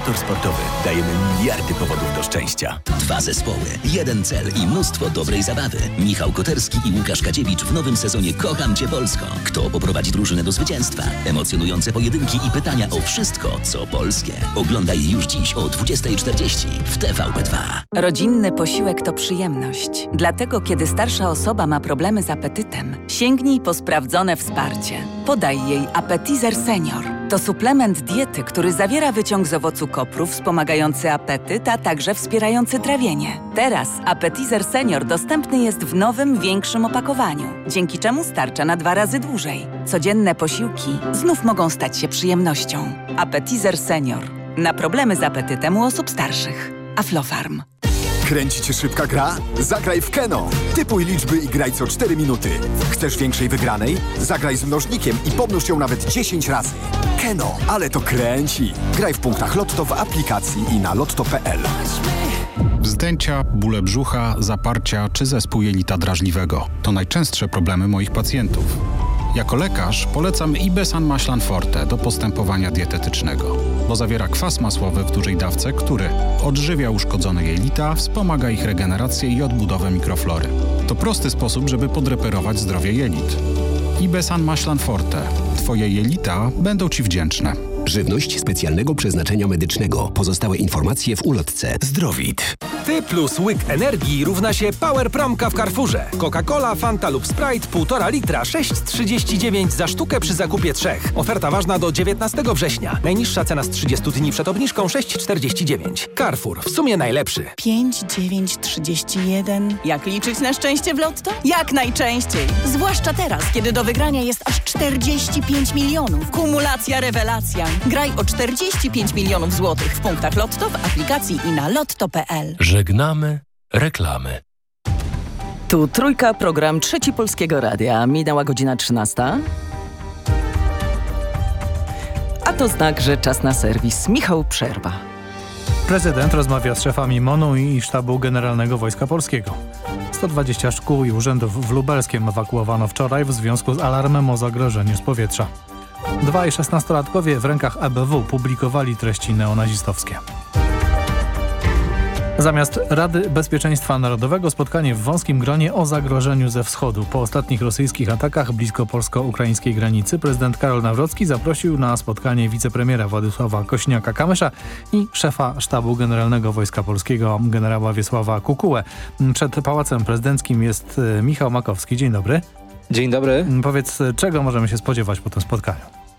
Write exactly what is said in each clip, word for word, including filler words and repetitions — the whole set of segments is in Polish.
Motor sportowy. Dajemy miliardy powodów do szczęścia. Dwa zespoły, jeden cel i mnóstwo dobrej zabawy. Michał Koterski i Łukasz Kadziewicz w nowym sezonie Kocham Cię Polsko. Kto poprowadzi drużynę do zwycięstwa? Emocjonujące pojedynki i pytania o wszystko, co polskie. Oglądaj już dziś o dwudziesta czterdzieści w T V P dwa. Rodzinny posiłek to przyjemność. Dlatego, kiedy starsza osoba ma problemy z apetytem, sięgnij po sprawdzone wsparcie. Podaj jej Appetizer Senior. To suplement diety, który zawiera wyciąg z owocu kopru wspomagający apetyt, a także wspierający trawienie. Teraz Appetizer Senior dostępny jest w nowym, większym opakowaniu, dzięki czemu starcza na dwa razy dłużej. Codzienne posiłki znów mogą stać się przyjemnością. Appetizer Senior. Na problemy z apetytem u osób starszych. Aflofarm. Kręci Cię szybka gra? Zagraj w Keno. Typuj liczby i graj co cztery minuty. Chcesz większej wygranej? Zagraj z mnożnikiem i pomnóż ją nawet dziesięć razy. Keno, ale to kręci. Graj w punktach Lotto w aplikacji i na lotto kropka p l. Wzdęcia, bóle brzucha, zaparcia czy zespół jelita drażliwego to najczęstsze problemy moich pacjentów. Jako lekarz polecam Ibesan Maślan Forte do postępowania dietetycznego, bo zawiera kwas masłowy w dużej dawce, który odżywia uszkodzone jelita, wspomaga ich regenerację i odbudowę mikroflory. To prosty sposób, żeby podreperować zdrowie jelit. Ibesan Maślan Forte. Twoje jelita będą Ci wdzięczne. Żywność specjalnego przeznaczenia medycznego. Pozostałe informacje w ulotce. Zdrowit. Ty plus łyk energii równa się Power Promka w Carrefourze. Coca-Cola, Fanta lub Sprite półtora litra sześć trzydzieści dziewięć za sztukę przy zakupie trzech. Oferta ważna do dziewiętnastego września. Najniższa cena z trzydziestu dni przed obniżką sześć czterdzieści dziewięć. Carrefour. W sumie najlepszy. pięć dziewięć trzydzieści jeden. Jak liczyć na szczęście w Lotto? Jak najczęściej. Zwłaszcza teraz, kiedy do wygrania jest aż czterdzieści pięć milionów. Kumulacja rewelacja. Graj o czterdzieści pięć milionów złotych w punktach Lotto, w aplikacji i na lotto kropka p l. Żegnamy reklamy. Tu Trójka, program Trzeci Polskiego Radia. Minęła godzina trzynasta. A to znak, że czas na serwis. Michał Przerwa. Prezydent rozmawia z szefami MONU i Sztabu Generalnego Wojska Polskiego. sto dwadzieścia szkół i urzędów w Lubelskiem ewakuowano wczoraj w związku z alarmem o zagrożeniu z powietrza. Dwaj szesnastolatkowie w rękach A B W publikowali treści neonazistowskie. Zamiast Rady Bezpieczeństwa Narodowego spotkanie w wąskim gronie o zagrożeniu ze wschodu. Po ostatnich rosyjskich atakach blisko polsko-ukraińskiej granicy prezydent Karol Nawrocki zaprosił na spotkanie wicepremiera Władysława Kośniaka-Kamysza i szefa Sztabu Generalnego Wojska Polskiego generała Wiesława Kukułę. Przed Pałacem Prezydenckim jest Michał Makowski. Dzień dobry. Dzień dobry. Powiedz, czego możemy się spodziewać po tym spotkaniu?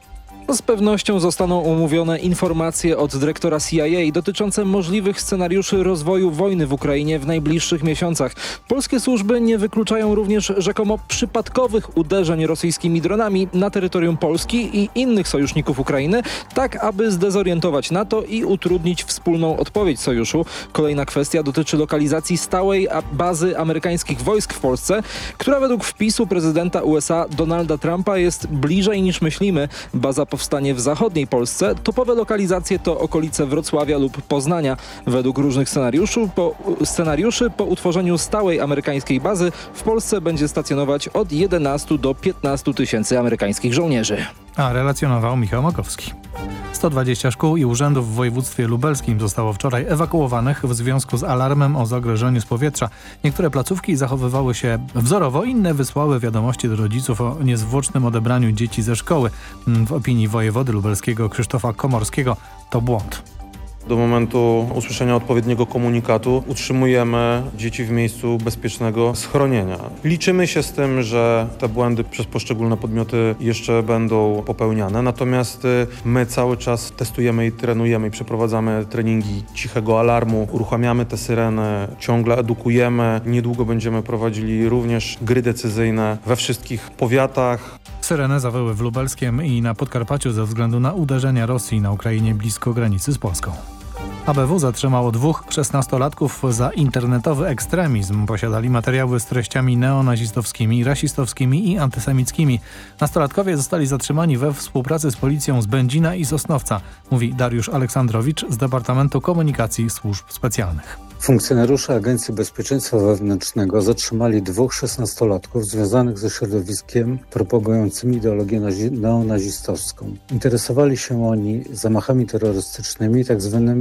No z pewnością zostaną omówione informacje od dyrektora C I A dotyczące możliwych scenariuszy rozwoju wojny w Ukrainie w najbliższych miesiącach. Polskie służby nie wykluczają również rzekomo przypadkowych uderzeń rosyjskimi dronami na terytorium Polski i innych sojuszników Ukrainy, tak aby zdezorientować NATO i utrudnić wspólną odpowiedź sojuszu. Kolejna kwestia dotyczy lokalizacji stałej bazy amerykańskich wojsk w Polsce, która według wpisu prezydenta U S A Donalda Trumpa jest bliżej niż myślimy. Baza powstanie w zachodniej Polsce. Topowe lokalizacje to okolice Wrocławia lub Poznania. Według różnych scenariuszy po, scenariuszy po utworzeniu stałej amerykańskiej bazy w Polsce będzie stacjonować od jedenastu do piętnastu tysięcy amerykańskich żołnierzy. A relacjonował Michał Makowski. sto dwadzieścia szkół i urzędów w województwie lubelskim zostało wczoraj ewakuowanych w związku z alarmem o zagrożeniu z powietrza. Niektóre placówki zachowywały się wzorowo, inne wysłały wiadomości do rodziców o niezwłocznym odebraniu dzieci ze szkoły. W opinii wojewody lubelskiego Krzysztofa Komorskiego to błąd. Do momentu usłyszenia odpowiedniego komunikatu utrzymujemy dzieci w miejscu bezpiecznego schronienia. Liczymy się z tym, że te błędy przez poszczególne podmioty jeszcze będą popełniane, natomiast my cały czas testujemy i trenujemy i przeprowadzamy treningi cichego alarmu, uruchamiamy te syreny, ciągle edukujemy. Niedługo będziemy prowadzili również gry decyzyjne we wszystkich powiatach. Syreny zawyły w Lubelskiem i na Podkarpaciu ze względu na uderzenia Rosji na Ukrainie blisko granicy z Polską. A B W zatrzymało dwóch szesnastolatków za internetowy ekstremizm. Posiadali materiały z treściami neonazistowskimi, rasistowskimi i antysemickimi. Nastolatkowie zostali zatrzymani we współpracy z policją z Będzina i Sosnowca, mówi Dariusz Aleksandrowicz z Departamentu Komunikacji Służb Specjalnych. Funkcjonariusze Agencji Bezpieczeństwa Wewnętrznego zatrzymali dwóch szesnastolatków związanych ze środowiskiem propagującym ideologię nazi- neonazistowską. Interesowali się oni zamachami terrorystycznymi, tak zwanymi